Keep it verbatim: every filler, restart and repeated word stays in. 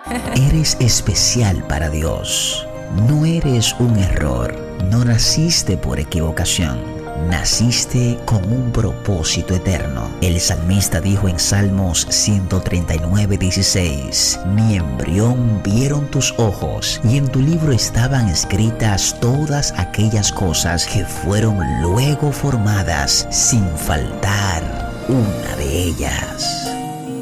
Eres especial para Dios. No eres un error. No naciste por equivocación. Naciste con un propósito eterno. El salmista dijo en Salmos ciento treinta y nueve, dieciséis: mi embrión vieron tus ojos, y en tu libro estaban escritas todas aquellas cosas que fueron luego formadas, sin faltar una de ellas.